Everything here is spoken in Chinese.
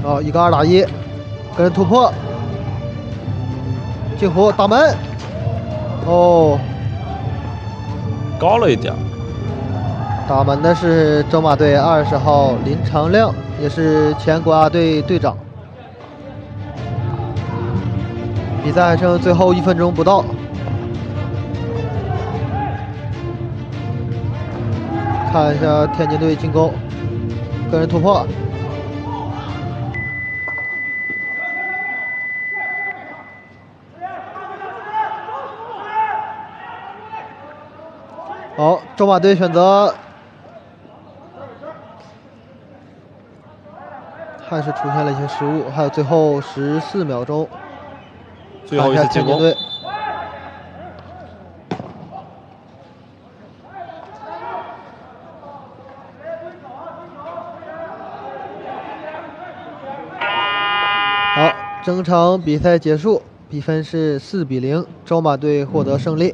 啊，一个2打1，个人突破，进湖打门，哦， 高了一点。 打门的是州马队20号林长亮，也是前国家队队长。比赛还剩最后1分钟不到，看一下天津队进攻，个人突破。好，州马队选择，还是出现了一些失误，还有最后14秒钟， 最后一次进攻。 队。好，整场比赛结束，比分是4比0，州马队获得胜利。